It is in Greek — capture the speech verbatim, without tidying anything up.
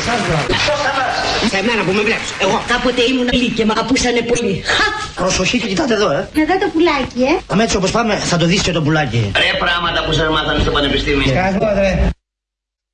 Σας μπράβο. Πώς θα μας. Σε μένα που με βλέπεις, εγώ. Κάποτε ήμουν λίγη και μ' αγαπούσανε πολύ. Προσοχή και κοιτάτε εδώ, ε. Να δω το πουλάκι, ε. Αμέ έτσι όπως πάμε θα το δεις και το πουλάκι. Ρε πράγματα που σας μάθανε στο πανεπιστήμιο. Καλώς, ρε.